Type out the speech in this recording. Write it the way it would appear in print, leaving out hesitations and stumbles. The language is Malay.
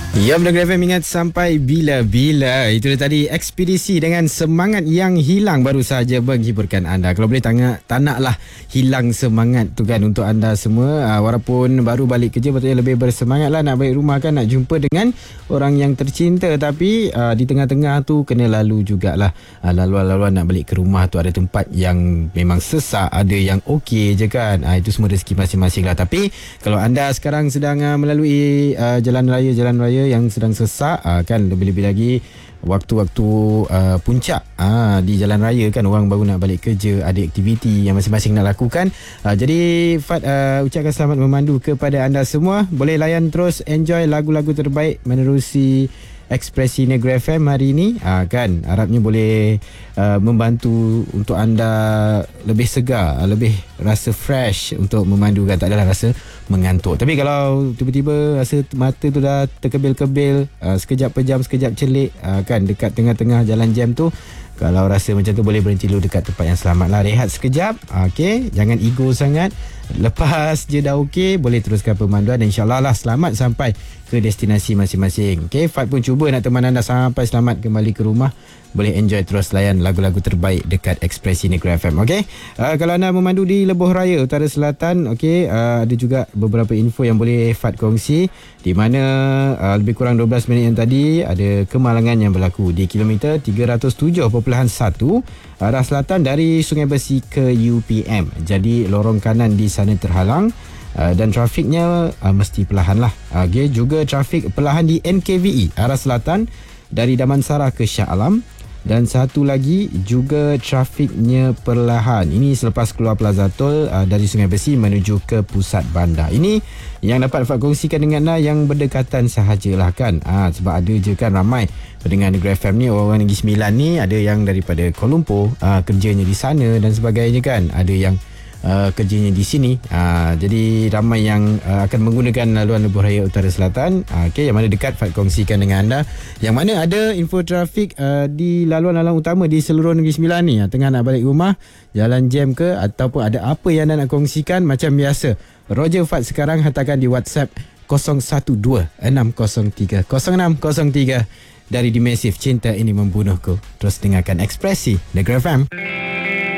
Ya, Negeri FM ingat sampai bila-bila. Itu dia tadi ekspedisi dengan semangat yang hilang baru saja menghiburkan anda. Kalau boleh tak naklah hilang semangat tu kan untuk anda semua. Walaupun baru balik kerja patutnya lebih bersemangat lah nak balik rumah kan, nak jumpa dengan orang yang tercinta. Tapi di tengah-tengah tu kena lalu jugalah. Laluan-laluan nak balik ke rumah tu ada tempat yang memang sesak, ada yang okey je kan. Itu semua rezeki masing-masing lah. Tapi kalau anda sekarang sedang melalui jalan raya yang sedang sesak kan, lebih-lebih lagi waktu-waktu puncak di jalan raya kan, orang baru nak balik kerja, ada aktiviti yang masing-masing nak lakukan. Jadi Fad ucapkan selamat memandu kepada anda semua. Boleh layan terus, enjoy lagu-lagu terbaik menerusi Ekspresi Negeri FM hari ini kan, harapnya boleh membantu untuk anda lebih segar, lebih rasa fresh untuk memandu kan, tak adalah rasa mengantuk. Tapi kalau tiba-tiba rasa mata tu dah terkebil-kebil, sekejap pejam, sekejap celik kan, dekat tengah-tengah jalan jam tu, kalau rasa macam tu boleh berhenti dulu dekat tempat yang selamat lah, rehat sekejap. Okey, jangan ego sangat. Lepas je dah okey, boleh teruskan pemanduan dan insyaAllah lah selamat sampai ke destinasi masing-masing. Okey, Fad pun cuba nak teman anda sampai selamat kembali ke rumah. Boleh enjoy terus layan lagu-lagu terbaik dekat Ekspresi Negeri FM. Okey, kalau anda memandu di Lebuh Raya Utara Selatan, okey, ada juga beberapa info yang boleh Fad kongsi, di mana lebih kurang 12 minit yang tadi ada kemalangan yang berlaku di kilometer 307.1 arah selatan dari Sungai Besi ke UPM. Jadi lorong kanan di sana terhalang dan trafiknya mesti perlahan lah. Okay, juga trafik perlahan di NKVE arah selatan dari Damansara ke Shah Alam. Dan satu lagi juga trafiknya perlahan. Ini selepas keluar Plaza Tol dari Sungai Besi menuju ke pusat bandar. Ini yang dapat Fad kongsikan dengan anda yang berdekatan sahajalah kan. Sebab ada je kan ramai pendengar Negeri FM ni, orang Negeri Sembilan ni, ada yang daripada Kuala Lumpur, kerjanya di sana dan sebagainya kan. Ada yang kerjanya di sini. Jadi ramai yang akan menggunakan laluan Lebuh Raya Utara Selatan. Okey, yang mana dekat Fad kongsikan dengan anda. Yang mana ada info trafik di laluan-laluan utama di seluruh Negeri Sembilan ni. Tengah nak balik rumah, jalan jam ke, ataupun ada apa yang anda nak kongsikan, macam biasa, Roger Fad sekarang hantarkan di WhatsApp 012-603-0603 dari Dimesif. Cinta Ini Membunuhku. Terus dengarkan Ekspresi Negeri FM.